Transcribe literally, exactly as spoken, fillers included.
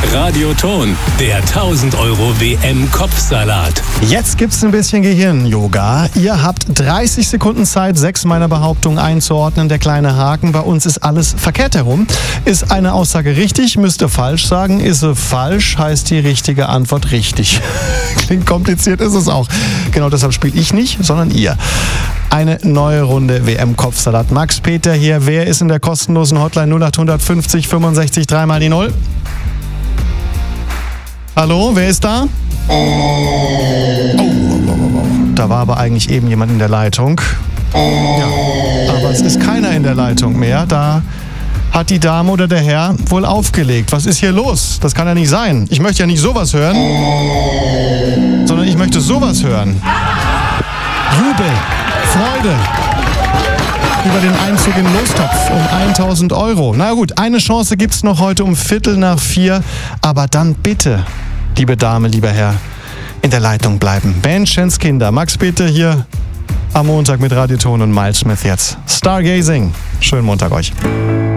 Radioton, der tausend Euro W M-Kopfsalat. Jetzt gibt's ein bisschen Gehirn-Yoga. Ihr habt dreißig Sekunden Zeit, sechs meiner Behauptungen einzuordnen. Der kleine Haken, bei uns ist alles verkehrt herum. Ist eine Aussage richtig, müsst ihr falsch sagen. Ist sie falsch, heißt die richtige Antwort richtig. Klingt kompliziert, ist es auch. Genau deshalb spiele ich nicht, sondern ihr. Eine neue Runde W M-Kopfsalat. Max Peter hier. Wer ist in der kostenlosen Hotline null acht fünfzig fünfundsechzig drei mal die null? Hallo, wer ist da? Oh, oh, oh, oh. Da war aber eigentlich eben jemand in der Leitung. Ja, aber es ist keiner in der Leitung mehr. Da hat die Dame oder der Herr wohl aufgelegt. Was ist hier los? Das kann ja nicht sein. Ich möchte ja nicht sowas hören, sondern ich möchte sowas hören. Jubel, Freude über den Einzug in den Lostopf um tausend Euro. Na gut, eine Chance gibt's noch heute um Viertel nach vier. Aber dann bitte, liebe Dame, lieber Herr, in der Leitung bleiben. Menschens Kinder, Max Peter hier am Montag mit Radioton und Miles Smith jetzt. Stargazing. Schönen Montag euch.